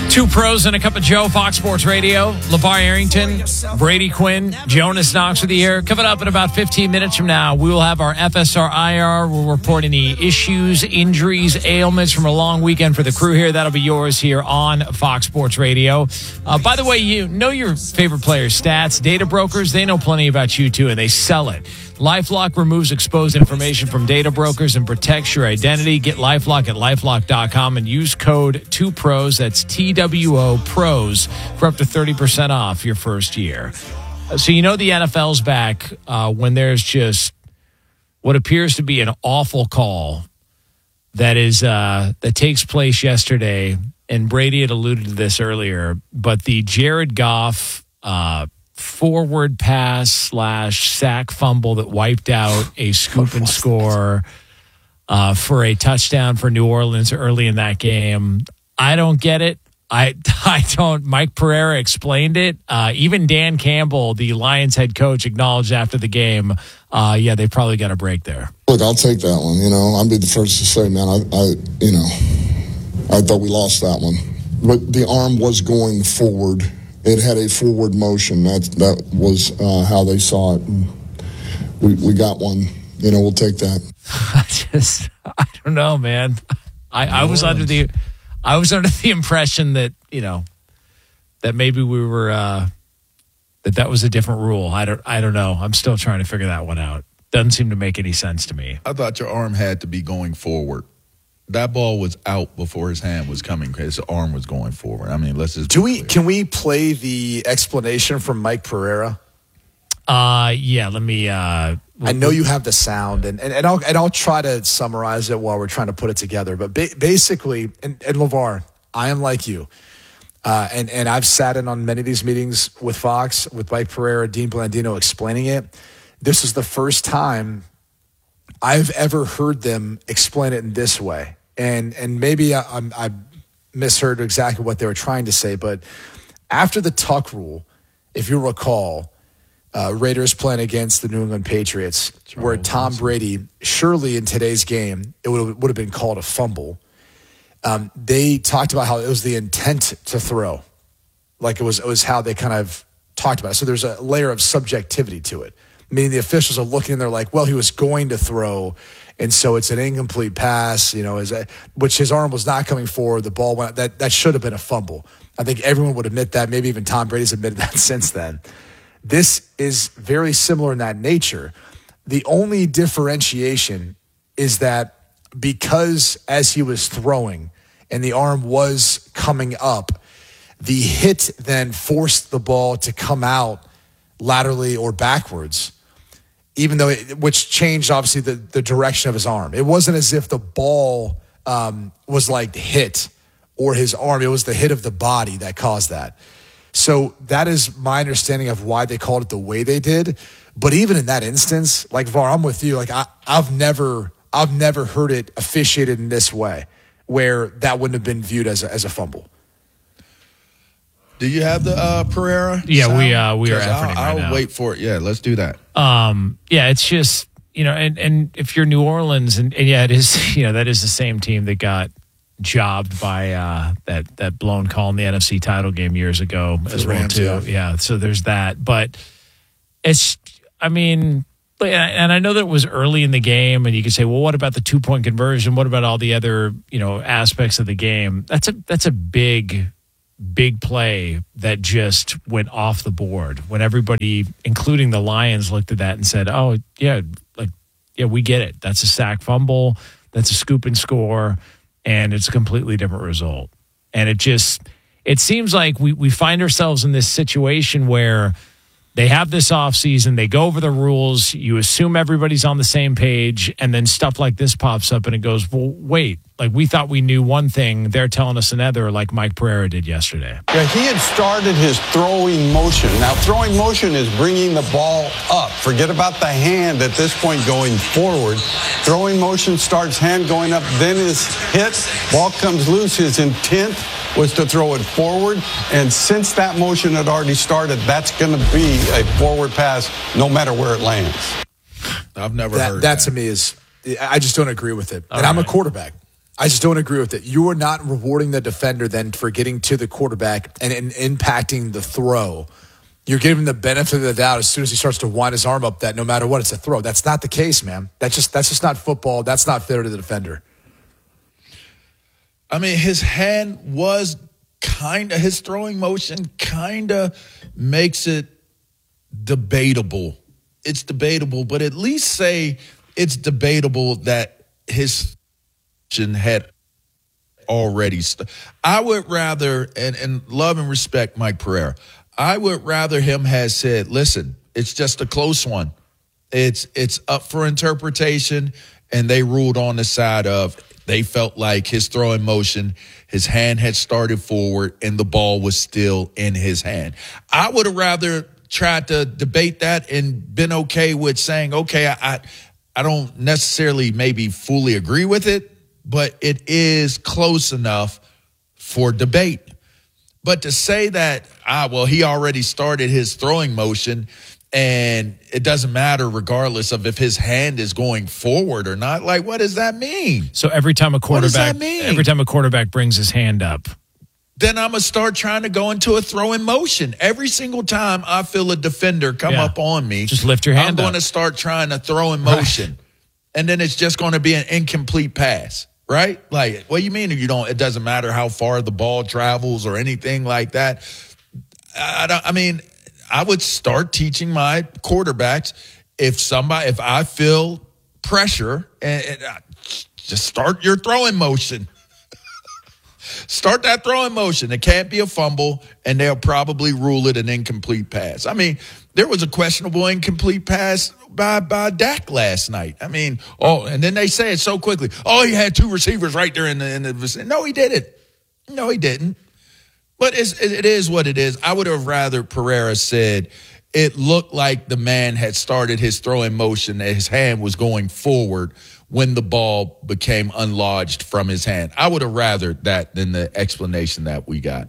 Two pros and a cup of Joe, Fox Sports Radio. LeVar Arrington, Brady Quinn, Jonas Knox with you here. Coming up in about 15 minutes from now, we will have our FSR IR. We'll report any issues, injuries, ailments from a long weekend for the crew here. That'll be yours here on Fox Sports Radio. By the way, you know your favorite players' stats. Data brokers, they know plenty about you too, and they sell it. LifeLock removes exposed information from data brokers and protects your identity. Get LifeLock at LifeLock.com and use code 2PROS, that's TWO PROS, for up to 30% off your first year. So you know the NFL's back when there's just what appears to be an awful call that takes place yesterday, and Brady had alluded to this earlier, but the Jared Goff forward pass / sack fumble that wiped out a scoop and score for a touchdown for New Orleans early in that game. I don't get it. I don't. Mike Pereira explained it. Even Dan Campbell, the Lions head coach, acknowledged after the game, they probably got a break there. Look, I'll take that one. I'll be the first to say, man, I thought we lost that one. But the arm was going forward. It had a forward motion. That was how they saw it. And we got one. We'll take that. I don't know, man. I was under the impression that that maybe we were that was a different rule. I don't know. I'm still trying to figure that one out. Doesn't seem to make any sense to me. I thought your arm had to be going forward. That ball was out before his hand was coming because his arm was going forward. I mean, let's just Can we play the explanation from Mike Pereira? Yeah, let me I know you have the sound, and I'll try to summarize it while we're trying to put it together. But basically, and LeVar, I am like you, and I've sat in on many of these meetings with Fox, with Mike Pereira, Dean Blandino explaining it. This is the first time I've ever heard them explain it in this way. And maybe I misheard exactly what they were trying to say, but after the tuck rule, if you recall, Raiders playing against the New England Patriots, where Tom Brady, surely in today's game, it would have been called a fumble. They talked about how it was the intent to throw. Like it was how they kind of talked about it. So there's a layer of subjectivity to it, meaning the officials are looking and they're like, well, he was going to throw, and so it's an incomplete pass, which his arm was not coming forward. The ball went, that should have been a fumble. I think everyone would admit that. Maybe even Tom Brady's admitted that since then. This is very similar in that nature. The only differentiation is that because as he was throwing and the arm was coming up, the hit then forced the ball to come out laterally or backwards, even though which changed obviously the direction of his arm. It wasn't as if the ball was like hit or his arm. It was the hit of the body that caused that. So that is my understanding of why they called it the way they did. But even in that instance, like VAR, I'm with you. Like I've never heard it officiated in this way, where that wouldn't have been viewed as a fumble. Do you have the Pereira? Yeah, sound? we are efforting I'll right now. wait for it. Yeah, let's do that. Yeah, it's just and if you're New Orleans and yeah, it is that is the same team that got jobbed by that blown call in the NFC title game years ago as well too. Yeah, so there's that, but it's and I know that it was early in the game, and you could say, well, what about the 2-point conversion? What about all the other aspects of the game? That's a big play that just went off the board when everybody, including the Lions, looked at that and said, oh yeah, we get it. That's a sack fumble. That's a scoop and score. And it's a completely different result. And it seems like we find ourselves in this situation where they have this offseason, they go over the rules, you assume everybody's on the same page, and then stuff like this pops up and it goes, well, wait, like we thought we knew one thing, they're telling us another, like Mike Pereira did yesterday. Yeah, he had started his throwing motion. Now, throwing motion is bringing the ball up. Forget about the hand at this point going forward. Throwing motion starts hand going up, then is hit, ball comes loose. His intent was to throw it forward, and since that motion had already started, that's going to be a forward pass no matter where it lands. I've never heard that. To me is, I just don't agree with it. And I'm a quarterback. I just don't agree with it. You are not rewarding the defender then for getting to the quarterback and impacting the throw. You're giving him the benefit of the doubt as soon as he starts to wind his arm up that no matter what, it's a throw. That's not the case, man. That's just not football. That's not fair to the defender. I mean, his hand was his throwing motion kind of makes it debatable. It's debatable, but at least say it's debatable that his had already I would rather, and love and respect Mike Pereira, I would rather him has said, listen, it's just a close one. It's up for interpretation, and they ruled on the side of they felt like his throwing motion, his hand had started forward, and the ball was still in his hand. I would have rather tried to debate that and been okay with saying, okay, I don't necessarily maybe fully agree with it, but it is close enough for debate. But to say that, he already started his throwing motion and it doesn't matter regardless of if his hand is going forward or not, like, what does that mean? So every time a quarterback brings his hand up, then I'm going to start trying to go into a throwing motion. Every single time I feel a defender come up on me, just lift your hand I'm going to start trying to throw in motion. Right. And then it's just going to be an incomplete pass. Right? Like, what do you mean it doesn't matter how far the ball travels or anything like that? I would start teaching my quarterbacks if I feel pressure, and just start your throwing motion. Start that throwing motion. It can't be a fumble, and they'll probably rule it an incomplete pass. I mean, there was a questionable incomplete pass by Dak last night. I mean, and then they say it so quickly. Oh, he had two receivers right there in the vicinity. No, he didn't. No, he didn't. But it is what it is. I would have rather Pereira said it looked like the man had started his throwing motion, that his hand was going forward when the ball became unlodged from his hand. I would have rather that than the explanation that we got.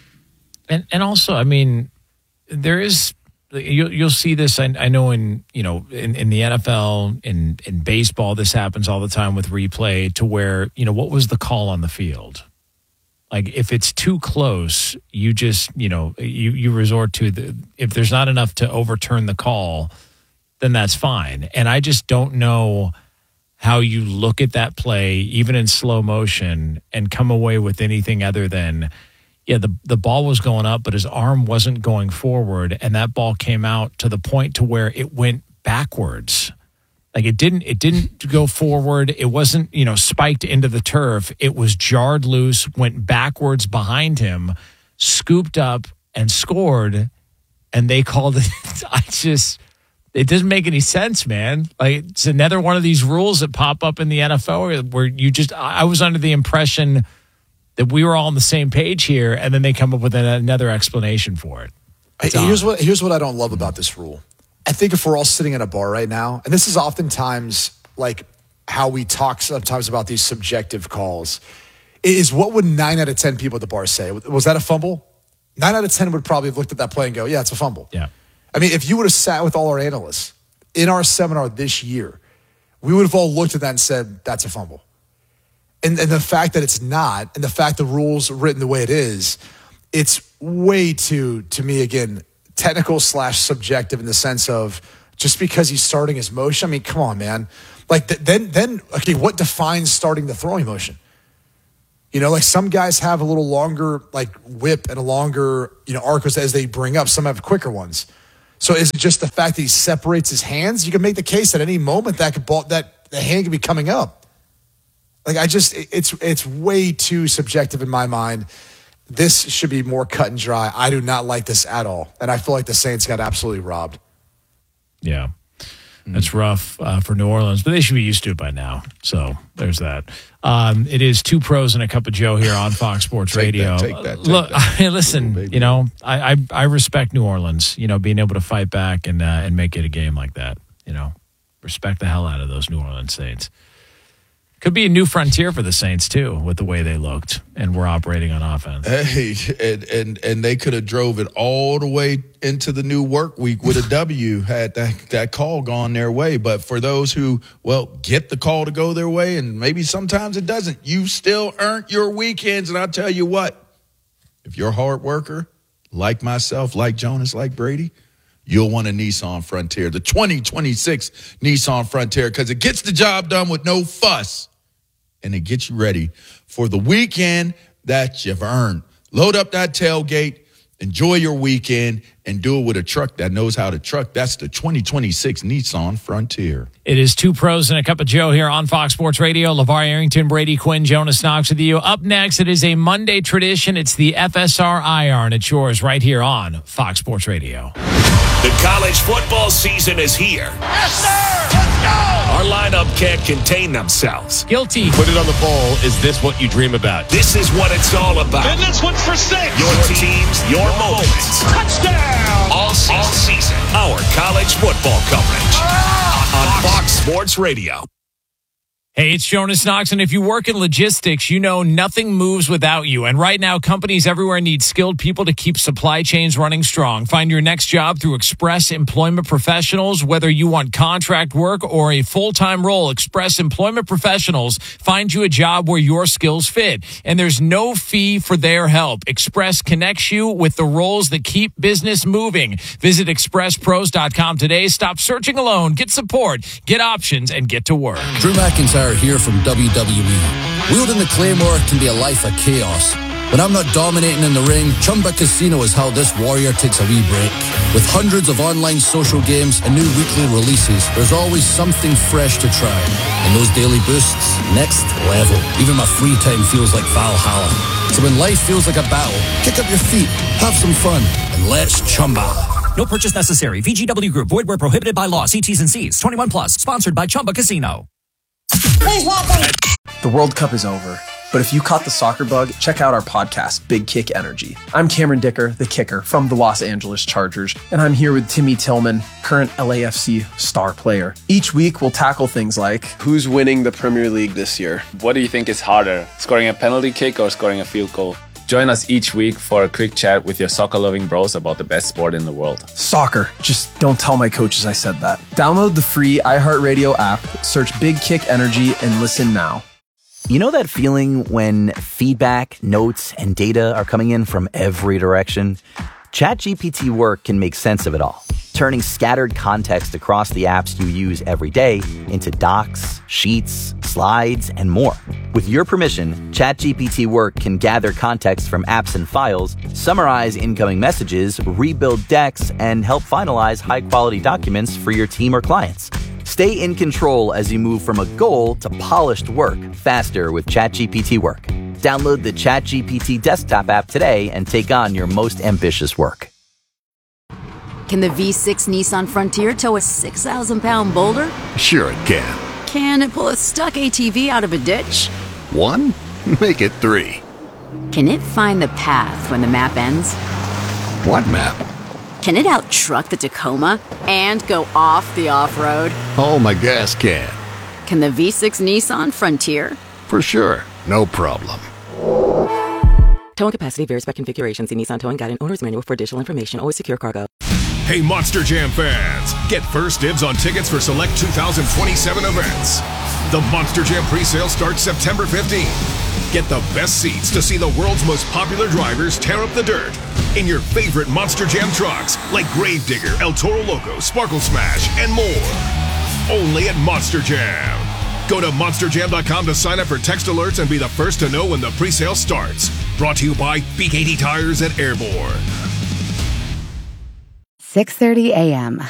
And also, I mean, there is you'll see this. I know in the NFL, in baseball, this happens all the time with replay. To where what was the call on the field? Like if it's too close, you just you resort to if there's not enough to overturn the call, then that's fine. And I just don't know how you look at that play, even in slow motion, and come away with anything other than, the ball was going up, but his arm wasn't going forward, and that ball came out to the point to where it went backwards. Like it didn't go forward. It wasn't, spiked into the turf. It was jarred loose, went backwards behind him, scooped up and scored, and they called it. It doesn't make any sense, man. Like it's another one of these rules that pop up in the NFL where I was under the impression that we were all on the same page here, and then they come up with another explanation for it. Here's what I don't love about this rule. I think if we're all sitting in a bar right now, and this is oftentimes like how we talk sometimes about these subjective calls, is what would 9 out of 10 people at the bar say? Was that a fumble? 9 out of 10 would probably have looked at that play and go, yeah, it's a fumble. Yeah. I mean, if you would have sat with all our analysts in our seminar this year, we would have all looked at that and said, that's a fumble. And the fact that it's not, and the fact the rule's written the way it is, it's way too, to me, again, technical / subjective in the sense of just because he's starting his motion. I mean, come on, man. Like then, okay, what defines starting the throwing motion? Like some guys have a little longer like whip and a longer, arc as they bring up. Some have quicker ones. So is it just the fact that he separates his hands? You can make the case at any moment that the hand could be coming up. Like it's way too subjective in my mind. This should be more cut and dry. I do not like this at all. And I feel like the Saints got absolutely robbed. Yeah. That's rough for New Orleans, but they should be used to it by now. So there's that. It is 2 Pros and a Cup of Joe here on Fox Sports Radio. Take that. Look, listen, I respect New Orleans, being able to fight back and make it a game like that. Respect the hell out of those New Orleans Saints. Could be a new frontier for the Saints, too, with the way they looked and were operating on offense. Hey, and they could have drove it all the way into the new work week with a W had that call gone their way. But for those who, get the call to go their way, and maybe sometimes it doesn't, you still earned your weekends. And I'll tell you what, if you're a hard worker, like myself, like Jonas, like Brady, you'll want a Nissan Frontier, the 2026 Nissan Frontier, because it gets the job done with no fuss. And it gets you ready for the weekend that you've earned. Load up that tailgate, enjoy your weekend, and do it with a truck that knows how to truck. That's the 2026 Nissan Frontier. It is Two Pros and a Cup of Joe here on Fox Sports Radio. LeVar Arrington, Brady Quinn, Jonas Knox with you. Up next, it is a Monday tradition. It's the FSR IR, and it's yours right here on Fox Sports Radio. The college football season is here. Yes, sir! Let's go! Our lineup can't contain themselves. Guilty. Put it on the bowl. Is this what you dream about? This is what it's all about. And this one's for 6. Your teams, your moments. Touchdown! All season. Our college football coverage on Fox Sports Radio. Hey, it's Jonas Knox, and if you work in logistics, you know nothing moves without you. And right now, companies everywhere need skilled people to keep supply chains running strong. Find your next job through Express Employment Professionals. Whether you want contract work or a full-time role, Express Employment Professionals find you a job where your skills fit. And there's no fee for their help. Express connects you with the roles that keep business moving. Visit expresspros.com today. Stop searching alone. Get support, get options, and get to work. Drew McIntyre here from WWE. Wielding the Claymore can be a life of chaos. When I'm not dominating in the ring, Chumba Casino is how this warrior takes a wee break. With hundreds of online social games and new weekly releases, there's always something fresh to try. And those daily boosts, next level. Even my free time feels like Valhalla. So when life feels like a battle, kick up your feet, have some fun, and let's Chumba. No purchase necessary. VGW Group. Void where prohibited by law. See T's and C's. 21 plus. Sponsored by Chumba Casino. The World Cup is over, but if you caught the soccer bug, check out our podcast, Big Kick Energy. I'm Cameron Dicker, the kicker from the Los Angeles Chargers, and I'm here with Timmy Tillman, current LAFC star player. Each week, we'll tackle things like, who's winning the Premier League this year? What do you think is harder, scoring a penalty kick or scoring a field goal? Join us each week for a quick chat with your soccer-loving bros about the best sport in the world. Soccer. Just don't tell my coaches I said that. Download the free iHeartRadio app, search Big Kick Energy, and listen now. You know that feeling when feedback, notes, and data are coming in from every direction? ChatGPT Work can make sense of it all, turning scattered context across the apps you use every day into docs, sheets, slides, and more. With your permission, ChatGPT Work can gather context from apps and files, summarize incoming messages, rebuild decks, and help finalize high-quality documents for your team or clients. Stay in control as you move from a goal to polished work faster with ChatGPT Work. Download the ChatGPT desktop app today and take on your most ambitious work. Can the V6 Nissan Frontier tow a 6,000-pound boulder? Sure it can. Can it pull a stuck ATV out of a ditch? 1? Make it 3. Can it find the path when the map ends? What map? Can it out-truck the Tacoma and go off the off-road? Oh, my gas can. Can the V6 Nissan Frontier? For sure. No problem. Towing capacity varies by configuration. See Nissan Towing Guide and Owner's Manual for additional information. Always secure cargo. Hey, Monster Jam fans! Get first dibs on tickets for select 2027 events. The Monster Jam presale starts September 15th. Get the best seats to see the world's most popular drivers tear up the dirt in your favorite Monster Jam trucks like Gravedigger, El Toro Loco, Sparkle Smash, and more. Only at Monster Jam. Go to monsterjam.com to sign up for text alerts and be the first to know when the presale starts. Brought to you by Peak 80 Tires at Airborne. 6:30 a.m.